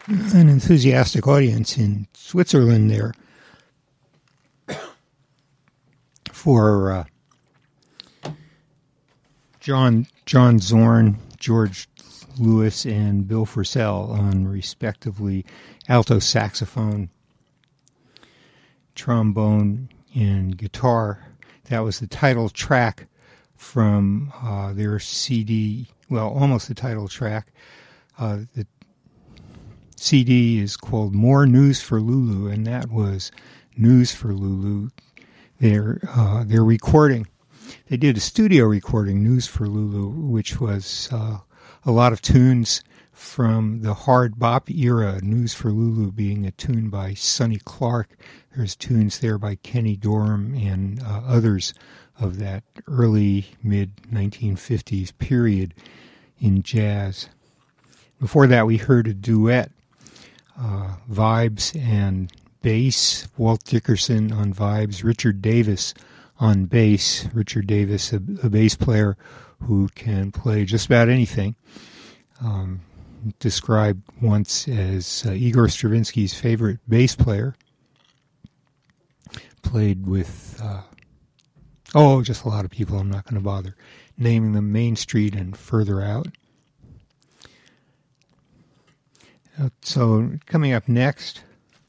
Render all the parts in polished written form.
an enthusiastic audience in Switzerland there for John Zorn, George Lewis, and Bill Frisell on respectively alto saxophone, trombone, and guitar. That was the title track from their CD, well, almost the title track. The CD is called More News for Lulu, and that was News for Lulu. Their recording. They did a studio recording, News for Lulu, which was a lot of tunes from the hard bop era, News for Lulu being a tune by Sonny Clark. There's tunes there by Kenny Dorham and others of that early, mid-1950s period in jazz. Before that, we heard a duet, Vibes and bass, Walt Dickerson on vibes, Richard Davis on bass. Richard Davis, a bass player who can play just about anything. Described once as Igor Stravinsky's favorite bass player. Played with, just a lot of people. I'm not going to bother naming them. Main Street and Further Out. So coming up next,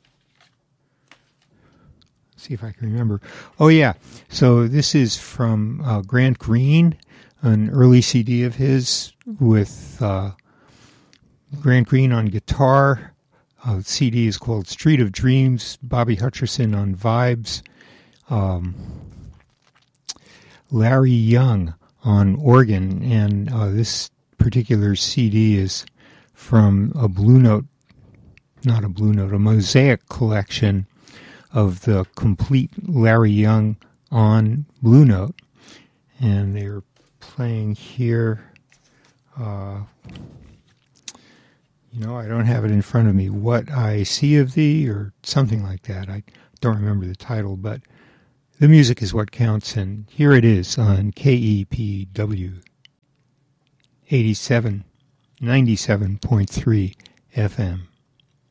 see if I can remember. Oh yeah, so this is from Grant Green, an early CD of his with Grant Green on guitar. The CD is called Street of Dreams. Bobby Hutcherson on vibes. Larry Young on organ, and this particular CD is from a Mosaic collection of the complete Larry Young on Blue Note. And they're playing here, I don't have it in front of me, What I See of Thee, or something like that. I don't remember the title, but the music is what counts, and here it is on KEPW 97.3 FM.